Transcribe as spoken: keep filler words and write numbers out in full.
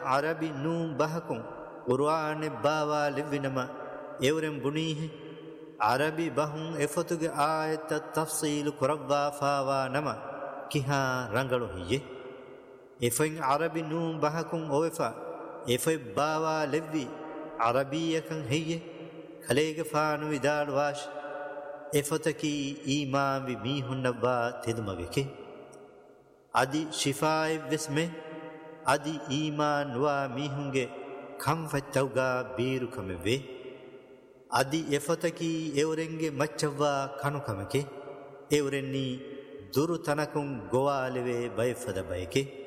عربي نوم بحكم قرآن باوا لبنما اورم بنيه عربي بهم افتوغ آية التفصيل كربا فاوا نما كيها رنگلو هي افين عربي نوم بحكم اوفا افي باوا لبي عربية كان هي خليق فانو ودال واش افتكي ايمان بميهن نبا تدمغكي ادي شفاء بسمه ادي ايمان وا ميهنگه كم فتوغا بيرو كموي ادي افتكي اورنگه مچوا كانو كمكي اورني دورو تنكون گوالوي بيفد بيكي